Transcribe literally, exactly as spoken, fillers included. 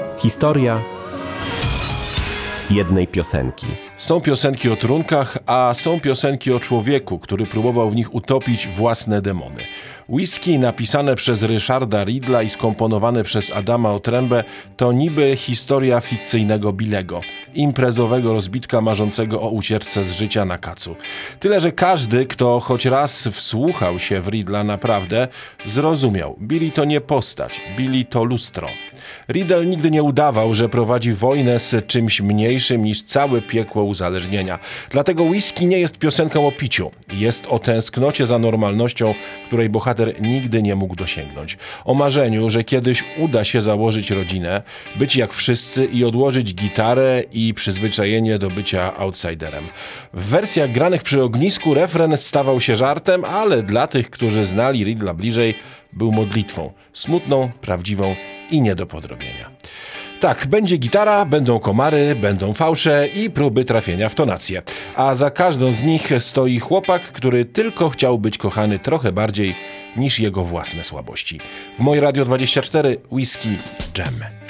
Historia jednej piosenki. Są piosenki o trunkach, a są piosenki o człowieku, który próbował w nich utopić własne demony. Whisky, napisane przez Richarda Riddla i skomponowane przez Adama Otrębę, to niby historia fikcyjnego Billego, imprezowego rozbitka marzącego o ucieczce z życia na kacu. Tyle, że każdy, kto choć raz wsłuchał się w Riddla naprawdę, zrozumiał. Billy to nie postać, Billy to lustro. Riddle nigdy nie udawał, że prowadzi wojnę z czymś mniejszym niż całe piekło uzależnienia. Dlatego Whisky nie jest piosenką o piciu. Jest o tęsknocie za normalnością, której bohater nigdy nie mógł dosięgnąć. O marzeniu, że kiedyś uda się założyć rodzinę, być jak wszyscy i odłożyć gitarę i przyzwyczajenie do bycia outsiderem. W wersjach granych przy ognisku refren stawał się żartem, ale dla tych, którzy znali Riddla bliżej, był modlitwą. Smutną, prawdziwą i nie do podrobienia. Tak, będzie gitara, będą komary, będą fałsze i próby trafienia w tonację. A za każdą z nich stoi chłopak, który tylko chciał być kochany trochę bardziej niż jego własne słabości. W Moje Radio dwadzieścia cztery Whisky Jam.